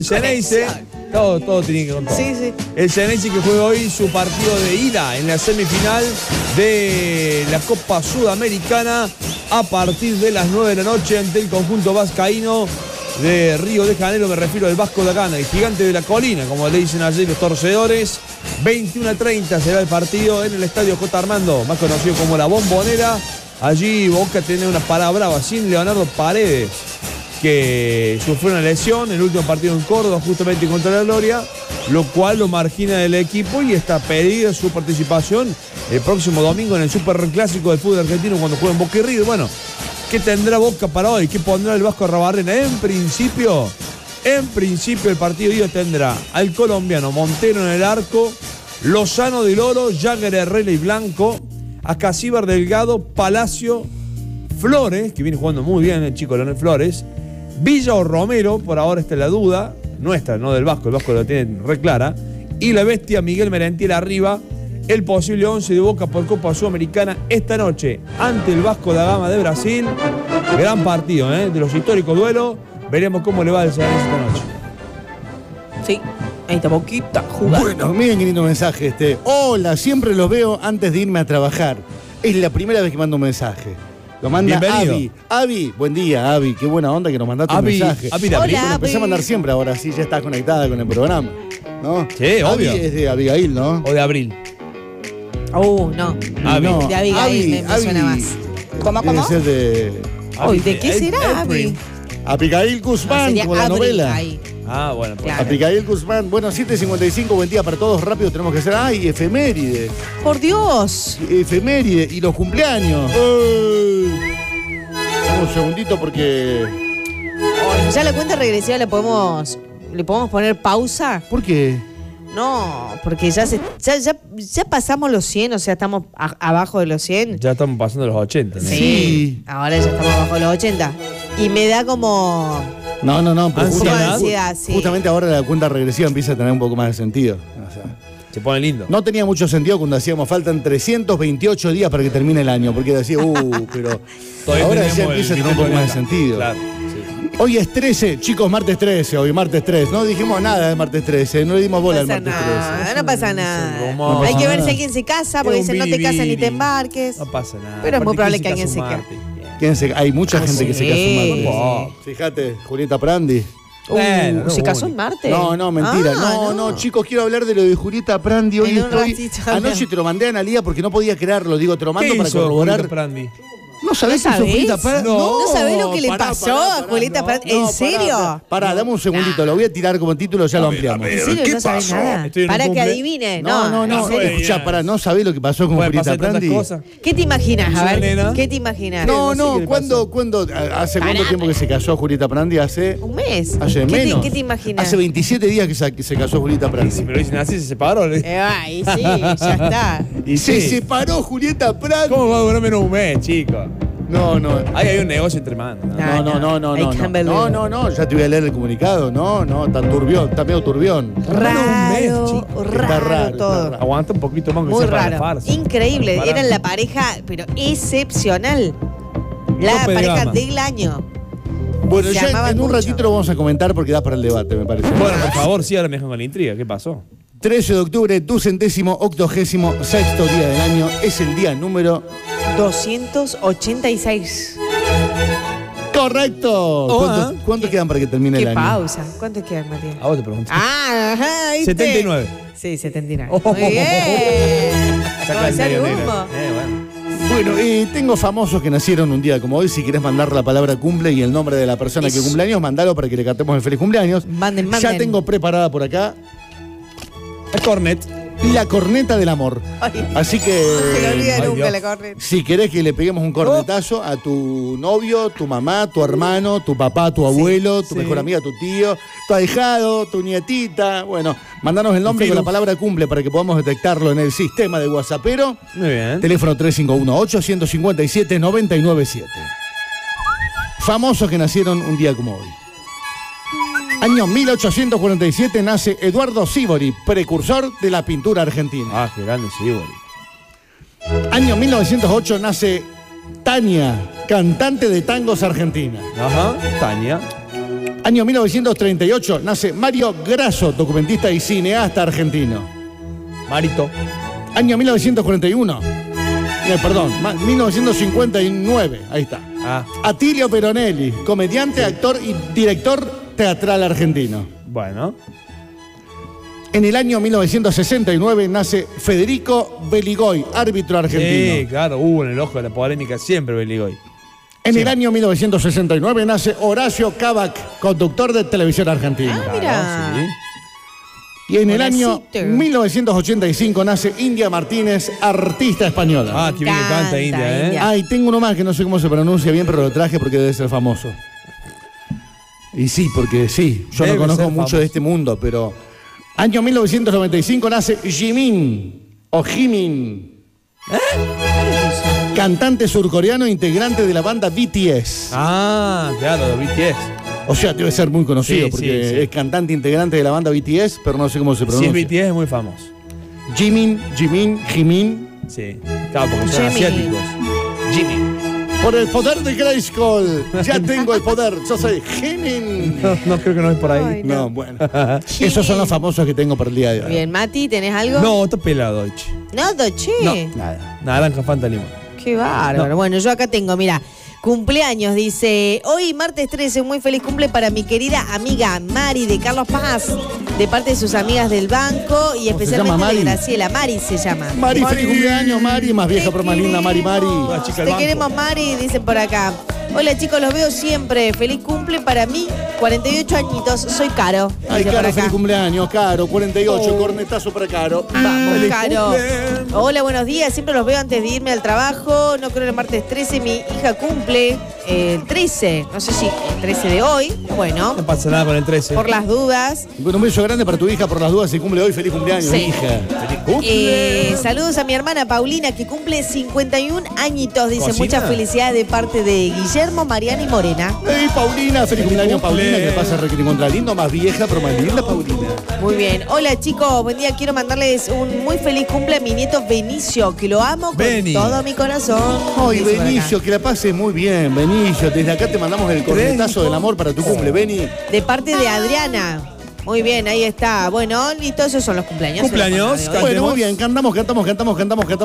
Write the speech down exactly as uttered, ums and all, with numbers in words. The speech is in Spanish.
El Xeneize, todo, todo tiene que contar. Sí, sí. El Xeneize que juega hoy su partido de ida en la semifinal de la Copa Sudamericana a partir de las nueve de la noche ante el conjunto vascaíno de Río de Janeiro. Me refiero al Vasco da Gama, el gigante de la colina, como le dicen allí los torcedores. veintiuno a treinta será el partido en el estadio J. Armando, más conocido como la Bombonera. Allí Boca tiene una parada brava sin Leonardo Paredes, que sufrió una lesión en el último partido en Córdoba, justamente contra la Gloria, lo cual lo margina del equipo y está pedida su participación el próximo domingo en el Superclásico del fútbol argentino cuando jueguen Boca y River. Bueno, ¿qué tendrá Boca para hoy? ¿Qué pondrá el Vasco Arrabarrena? En principio, en principio el partido de hoy tendrá al colombiano Montero en el arco, Lozano del Oro, Jagger, Herrera y Blanco, Acasíbar, Delgado, Palacio, Flores, que viene jugando muy bien el chico Leonel Flores, Villa o Romero, por ahora está la duda, nuestra, no del Vasco, el Vasco lo tiene re clara, y la bestia Miguel Merentiel arriba, el posible once de Boca por Copa Sudamericana esta noche ante el Vasco da Gama de Brasil. Gran partido, ¿eh? De los históricos duelos. Veremos cómo le va al Xeneize esta noche. Sí, ahí está Boquita jugando. Bueno, miren qué lindo mensaje este. Hola, siempre los veo antes de irme a trabajar. Es la primera vez que mando un mensaje. Lo manda Bienvenido. Avi. Avi, buen día, Avi. Qué buena onda que nos mandaste Avi, un mensaje. Avi de Hola, Abril. Bueno, empecé a mandar siempre ahora, sí, ya estás conectada con el programa, ¿no? Sí, Avi obvio. es de Abigail, ¿no? O de Abril. Uh, no. Avi. No, De Abigail me- me suena más. ¿Cómo, Debe cómo? ser de Uy, ¿de qué Avi- será, Abril. Avi? Abigail No, Guzmán, sería como la Abril, novela. ahí. Ah, bueno. pues. Claro. Abigail Guzmán. Bueno, siete cincuenta y cinco, buen día para todos. Rápido tenemos que hacer. ¡Ay, efeméride! Por Dios. Efeméride. Y los cumpleaños. ¡Ay! Dame un segundito porque... Bueno, ya la cuenta regresiva le podemos, le podemos poner pausa. ¿Por qué? No, porque ya, se, ya, ya, ya pasamos los cien, o sea, estamos a- abajo de los cien. Ya estamos pasando los ochenta, ¿no? Sí. Sí. Ahora ya estamos abajo de los ochenta. Y me da como... No, no, no. Pero Ansiedad. justamente, Ansiedad, sí. justamente ahora la cuenta regresiva empieza a tener un poco más de sentido. O sea, Se pone lindo. no tenía mucho sentido cuando decíamos faltan trescientos veintiocho días para que termine el año, porque decía, uh, pero Todavía ahora tenemos ya el empieza a tener un poco más de Vicente sentido. Claro, sí. Hoy es trece, chicos, martes trece, hoy martes trece. No dijimos nada de martes trece, no le dimos bola No al pasa martes nada, trece. no pasa nada. rumor. No Hay pasa que ver nada. si alguien se casa, porque Es un dicen no te casas ni biribiri. te embarques. No pasa nada. Pero es muy Aparte, probable ¿quién que alguien se se casa un quede. martes? Fíjense, hay mucha Ah, gente que se sí. casa un martes. Oh. Fíjate, Julieta Prandi. Uh, Bueno, no ¿se casó único. en Marte? No, no, mentira. Ah, no, no, chicos, quiero hablar de lo de Julieta Prandi. Hoy En un estoy. ratito Anoche hablamos. te lo mandé a Analía porque no podía creerlo. Digo, te lo mando ¿Qué para hizo corroborar. Julieta Prandi? ¿No sabés ¿No qué hizo sabés? Julieta Prandi? No. ¿No sabés lo que le pará, pasó pará, a pará, Julieta no, Prandi? no, ¿En pará, serio? Pará, pará, dame un segundito. Lo voy a tirar como título, ya lo ampliamos. ¿En serio no sabés nada? Estoy en un Para que cumple. adivine. No, no, no. ¿en serio? Escuchá, pará, ¿no sabés lo que pasó con Puede Julieta pasar tantas Prandi? cosas. ¿Qué te imaginas? A ¿Es una ver, nena? ¿qué te imaginas? No, No sé qué no, le ¿cuándo, pasó. cuándo, ¿hace cuánto Pará. tiempo que se casó Julieta Prandi? Hace, ¿Un mes? hace ¿Qué menos. Te, ¿Qué te imaginas? Hace veintisiete días que se, que se casó Julieta Y Prandi. si me lo dicen así, se separó. ¿no? Eh, ay, sí, ya está. Y Se sí. separó Julieta Prandi. ¿Cómo va a durar menos un mes, chicos? No, no. Ahí hay un negocio entre manos. ¿no? Ah, No, no, no, no, I no. can't No, believe no, it. no, no, ya te voy a leer el comunicado. No, no, está turbión, está medio turbión. Raro, chico. raro, Está raro, todo. está raro. Aguanta un poquito más que Muy sea para la raro. farsa. Increíble. Para- Eran la pareja, pero excepcional. La Tope de pareja gama. del año. Bueno, Se ya amaban en un mucho. ratito lo vamos a comentar porque da para el debate, me parece. Bueno, por favor, sí, ahora me dejan con la intriga. ¿Qué pasó? trece de octubre, ducentésimo, octogésimo, sexto día del año. Es el día número doscientos ochenta y seis. correcto. Oh, ¿Cuánto, ah. cuánto quedan para que termine Qué el año? pausa. ¿Cuánto quedan, Matías? A vos te pregunto. Ah, ajá, ¿viste? setenta y nueve. Sí, setenta y nueve. Oh. Muy bien. Saca Como el ser medio humo. negro. Eh, bueno. Bueno, eh, tengo famosos que nacieron un día como hoy. Si querés mandar la palabra cumple y el nombre de la persona que Eso. cumple años, mandalo para que le cantemos el feliz cumpleaños. Manden, Ya manden. tengo preparada por acá El cornet. la corneta del amor. Ay, Así que no se le olvida Ay, nunca Dios. la corre. si querés que le peguemos un cornetazo a tu novio, tu mamá, tu hermano, tu papá, tu abuelo, tu sí. mejor amiga, tu tío, tu ahijado, tu nietita, bueno, mandanos el nombre con la palabra cumple para que podamos detectarlo en el sistema de WhatsAppero. Muy bien. Teléfono tres cinco uno ocho, uno cinco siete, nueve nueve siete. Famosos que nacieron un día como hoy. Año mil ochocientos cuarenta y siete nace Eduardo Sívori, precursor de la pintura argentina. Ah, qué grande, sí, boludo. Año mil novecientos ocho nace Tania, cantante de tangos argentina. Ajá, Tania. Año mil novecientos treinta y ocho nace Mario Grasso, documentista y cineasta argentino. Marito. Año mil novecientos cuarenta y uno. Eh, perdón, mil novecientos cincuenta y nueve. Ahí está. Ah. Atilio Peronelli, comediante, actor y director teatral argentino. Bueno. En el año mil novecientos sesenta y nueve nace Federico Beligoy, árbitro argentino. Sí, claro, hubo en el ojo de la polémica siempre Beligoy. En Sí. el año mil novecientos sesenta y nueve nace Horacio Cavac, conductor de televisión argentina. Ah, mira. Sí. Y en el año Horacito. mil novecientos ochenta y cinco nace India Martínez, artista española. Ah, qué bien que Canta, canta India, ¿eh? India. Ah, y tengo uno más que no sé cómo se pronuncia bien, pero lo traje porque debe ser famoso. Y sí, porque sí, yo Debe no conozco ser mucho famoso. de este mundo, pero... Año mil novecientos noventa y cinco nace Jimin, o Jimin. Cantante surcoreano integrante de la banda B T S. Ah, claro, de B T S. O sea, debe ser muy conocido Sí, porque sí, sí. es cantante integrante de la banda B T S, pero no sé cómo se Si pronuncia. es B T S es muy famoso. Jimin, Jimin, Jimin. Sí. Claro, porque son Jimmy. asiáticos. Jimmy. Por el poder de Grayskull, ya tengo el poder. Yo soy Jimin. No, no creo que no es por ahí. Ay, No, bueno. Esos son los famosos que tengo por el día de hoy. Bien, Mati, ¿tenés algo? No, está pelado, che. Nada, che. No, nada. Naranja, Fanta, limón. Qué bárbaro. Bueno, yo acá tengo, mira, cumpleaños, dice, hoy martes trece, muy feliz cumple para mi querida amiga Mari de Carlos Paz, de parte de sus amigas del banco y se especialmente llama, de Mari? Graciela. Mari se llama. Mari, feliz cumpleaños, Mari. Más vieja, pero más linda, Mari, Mari. La chica del Te banco. queremos, Mari, dicen por acá. Hola chicos, los veo siempre. Feliz cumple para mí, cuarenta y ocho añitos, soy Caro. Ay, dice por Caro, acá. feliz cumpleaños, Caro. cuarenta y ocho, Oh. cornetazo para Caro. Vamos, Feliz Caro. cumple. Hola, buenos días. Siempre los veo antes de irme al trabajo. No creo el martes trece. Mi hija cumple eh, el trece. No sé si el trece de hoy. Bueno, No pasa nada con el trece. por las dudas. Bueno, un beso grande para tu hija por las dudas. Si cumple hoy, feliz cumpleaños, Sí. hija. Feliz cumple. Eh, saludos a mi hermana Paulina, que cumple cincuenta y un añitos. Dice, ¿Cocina? muchas felicidades de parte de Guillermo, Mariana y Morena. Hey, Paulina, feliz cumpleaños, cumple. Paulina. Que pasa requete contra lindo, más vieja, pero más linda, Paulina. Muy bien. Hola chicos, buen día. Quiero mandarles un muy feliz cumple a mi nieto Benicio, que lo amo con Beni. todo mi corazón. Ay, Dice por acá. Benicio, que la pases muy bien, Benicio. Desde acá te mandamos el cornetazo del amor para tu cumple, Beni. De parte de Adriana. Muy bien, ahí está. Bueno, listo, esos son los cumpleaños. Cumpleaños, Se los mando de hoy. Bueno, muy Cantemos. bien, cantamos, cantamos, cantamos, cantamos, cantamos.